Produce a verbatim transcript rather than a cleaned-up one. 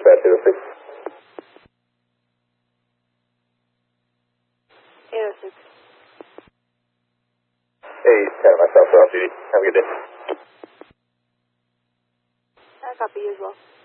dispatch eight oh six. eight oh six. Hey, Tanner, myself, for off duty. Have a good day. I copy you as well.